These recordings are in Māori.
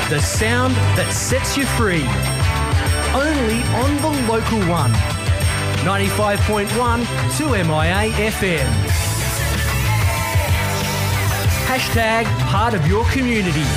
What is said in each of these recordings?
The sound that sets you free. Only on the local one. 95.1 2MIA FM. Hashtag part of your community.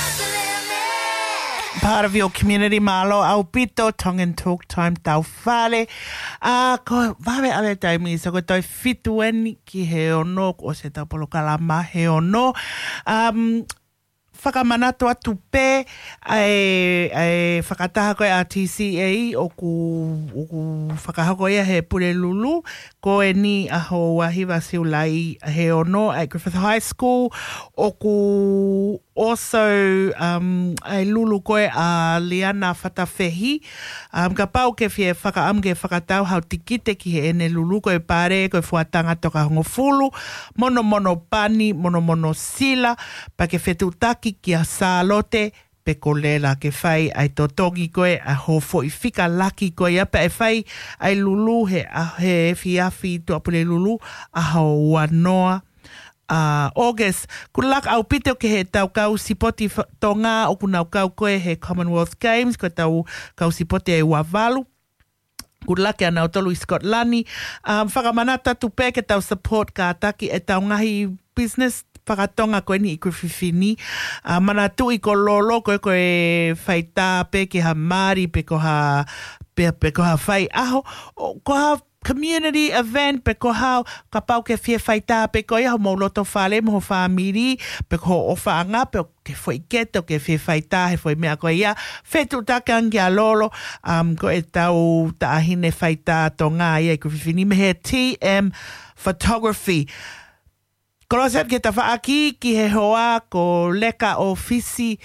Part of your community, malo au pito, tongue and talk time, tau whare. Ko wawe awe taimi, so ko toi fituen ki he ono, o se tau polo kalama he ono. Whakamanato atu pē, ai whakataha koe a TCA o ku whakahako ia he pure lulu, ko e ni aho wahiwa siulai he ono at Griffith High School, o ku also ai lulu koe a Liana Whatawhehi, ka pau ke fie whakaamge whakatau hau tikite ki he ene lulu koe pare, koe fuatanga toka hongo fulu, mono pani, mono sila, pa ke whetutaki ki a salote pe ko lela ke whai ai totongi koe a ho fo I whika laki koe ia pe e whai ai lulu he fiafi tu apure lulu a ho wanoa August kulak au pito ke he tau kau sipoti tonga o kunau kau koe he Commonwealth Games ko tau kau sipoti e wavalu Good luck e anau tolu I Scotlani. Whakamanata tupe ke tau support ka ataki e tau ngahi business whakatonga koe ni I Griffithini. Mana tu I ko lolo koe whaita pe ke ha Māori pe ko ha whai aho. Ko ha community event pe ko hau ka pau ke fie whaita pe ko ia ho mauloto whale mo whamiri pe ko o whaanga pe ke foi keto ke fie whaita he foi mea ko ia whetu takangi a lolo ko e tau taahine whaita tonga ia I Griffithini me he TM Photography. Koloset ke ta whaaki ki he hoa ko leka o fisi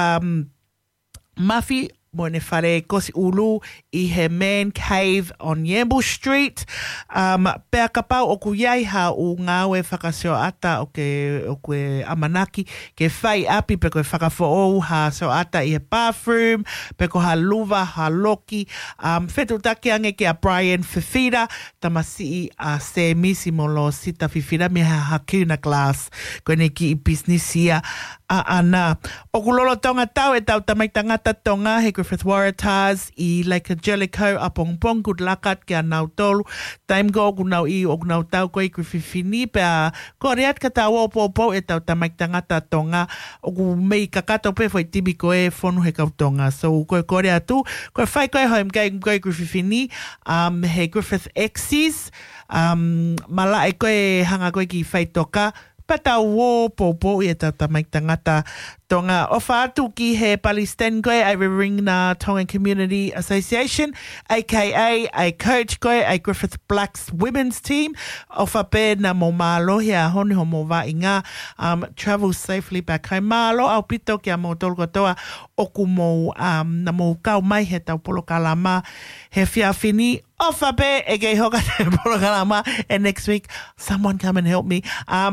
Mafi mo ne whare kosi ulu I he man cave on Yamble Street. Pea ka pau o ku iai ha o ngāwe whakaseo ata o ke amanaki ke whai api pe koe whakafo ha so ata I he bathroom pe ko ha luva ha loki whetu take ange ke a Brian Fifida tamasi a se misi mo lo sita Fifida me ha hakuna class koe ne ki I business ia ana o kulolo tonga tau e tau tamai tangata tonga he Griffith Waratahs I Lake Jellicoe a Pongpong good lakat ke a nau tolu time go kunau I o kunau tau koe Griffithini pe a koreat ka tau o popo e tau tamai tangata tonga o ku mei kakato pe foi tibi koe whonu he kau tonga so koe kore atu koe whai koe home koe Griffithini he Griffith X's mala e koe hanga koe ki whai toka Pata wo popo I ta tamai tangata tonga o whaatu ki he Palestine koe ai Riringa Tongan Community Association aka ai coach koe ai Griffith Blacks women's team o whape na mo malo hea honi ho mo wa inga travel safely back home malo au pito ki a mo tolko toa o ku mo na mo kau mai he tau polo kalama he whiawhini o whape e kei hoka te polo kalama and next week someone come and help me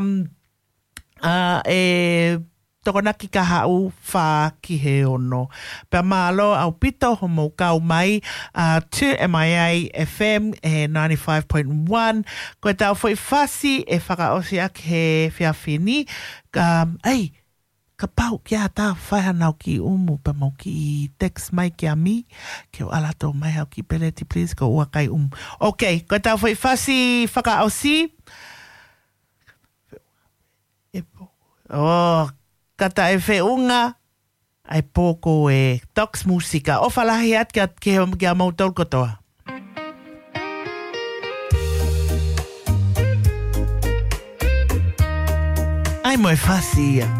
tokonaki ka hau wha ki he ono. Pea malo au pito ho mo kau mai to MIA FM 95.1. Koe tau foi fasi e whakaosi ak he whiawhini. Ei, ka pau kia tā whaihanau ki umu pa mau ki text mai ki a mi. Ke o alato mai hau ki peleti please ko ua kai Ok, koe tau foi fasi whakaosi. Kata e whiunga ai pōko e Tox Musika. O whalahi at ke a mautol kotoa. Ai moe whasi ia.